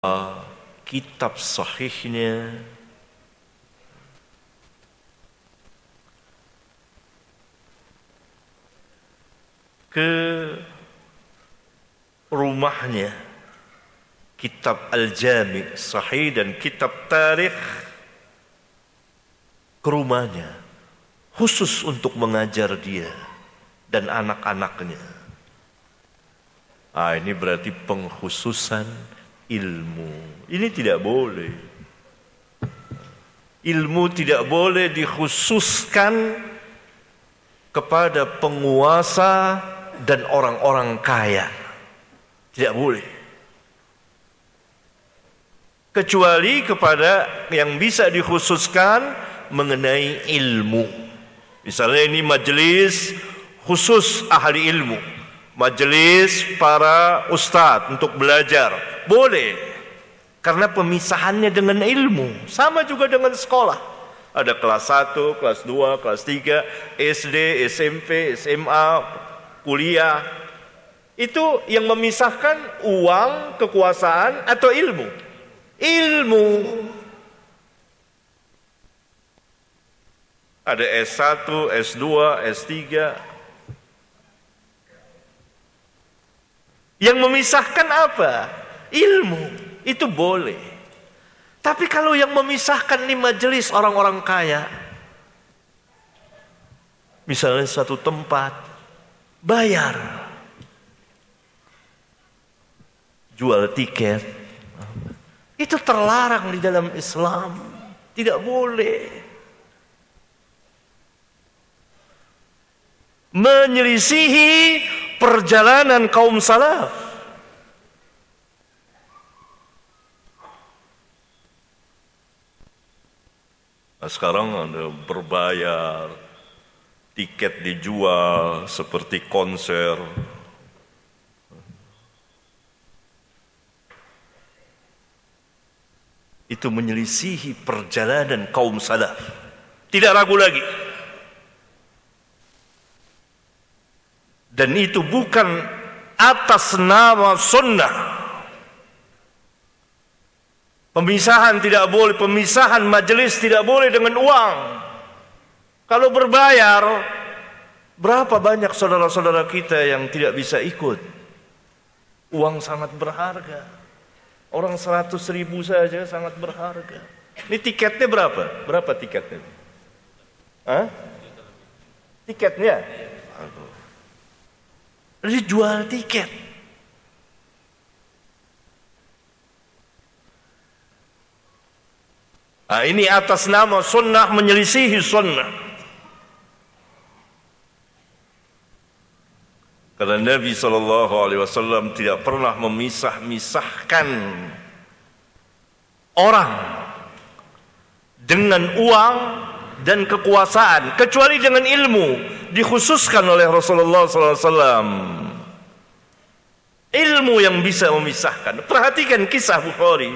kitab sahihnya ke rumahnya, kitab Al-Jami' Sahih dan kitab Tarikh, ke rumahnya khusus untuk mengajar dia dan anak-anaknya. Ini berarti pengkhususan ilmu. Ini tidak boleh. Ilmu tidak boleh dikhususkan kepada penguasa dan orang-orang kaya. Tidak boleh. Kecuali kepada yang bisa dikhususkan mengenai ilmu. Misalnya ini majelis khusus ahli ilmu, majelis para ustadz untuk belajar, boleh, karena pemisahannya dengan ilmu. Sama juga dengan sekolah, ada kelas 1, kelas 2, kelas 3, SD, SMP, SMA, kuliah. Itu yang memisahkan uang, kekuasaan, atau ilmu. Ilmu. Ada S1, S2, S3. Yang memisahkan apa? Ilmu. Itu boleh. Tapi kalau yang memisahkan ini majelis orang-orang kaya, misalnya satu tempat, bayar, jual tiket, itu terlarang di dalam Islam. Tidak boleh. Menyelisihi perjalanan kaum salaf. Nah, sekarang ada berbayar, tiket dijual seperti konser. Itu menyelisihi perjalanan kaum salaf. Tidak ragu lagi. Dan itu bukan atas nama sunnah. Pemisahan tidak boleh, pemisahan majelis tidak boleh dengan uang. Kalau berbayar, berapa banyak saudara-saudara kita yang tidak bisa ikut? Uang sangat berharga. Orang 100.000 saja sangat berharga. Ini tiketnya berapa? Berapa tiketnya? Tiketnya? Dijual tiket. Ini atas nama sunnah, menyelisihi sunnah. Karena Nabi SAW tidak pernah memisah-misahkan orang dengan uang dan kekuasaan, kecuali dengan ilmu, dikhususkan oleh Rasulullah SAW. Ilmu yang bisa memisahkan. Perhatikan kisah Bukhari.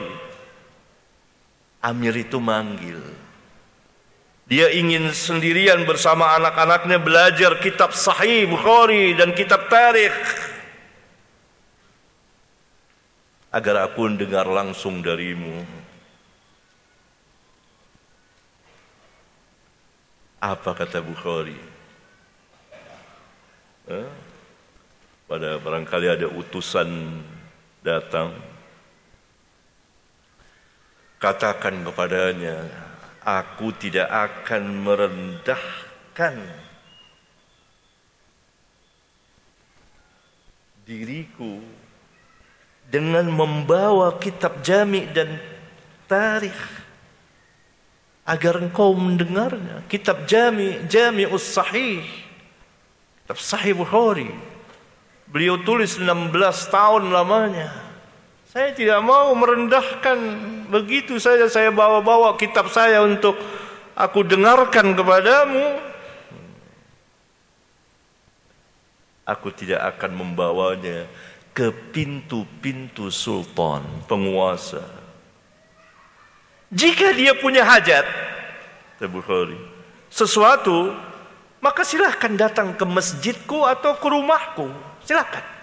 Amir itu manggil. Dia ingin sendirian bersama anak-anaknya belajar kitab Sahih Bukhari dan kitab Tarikh, agar aku dengar langsung darimu. Apa kata Bukhari? Pada barangkali ada utusan datang, katakan kepadanya, aku tidak akan merendahkan diriku dengan membawa kitab Jami' dan Tarikh agar engkau mendengarnya. Kitab Jami'us Sahih, kitab Sahih Bukhari, beliau tulis 16 tahun lamanya. Saya tidak mau merendahkan, begitu saja saya bawa-bawa kitab saya untuk aku dengarkan kepadamu. Aku tidak akan membawanya ke pintu-pintu sultan, penguasa. Jika dia punya hajat, Bukhari, sesuatu, maka silahkan datang ke masjidku atau ke rumahku. Silahkan.